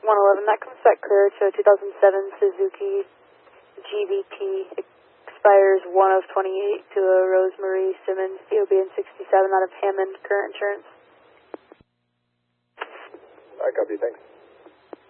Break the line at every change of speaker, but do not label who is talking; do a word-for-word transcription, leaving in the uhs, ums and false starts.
one eleven, that comes back clear. So two thousand seven Suzuki G V T expires one of twenty-eight to a Rosemarie Simmons, D O B N sixty-seven out of Hammond, current insurance.
Alright, copy, thanks.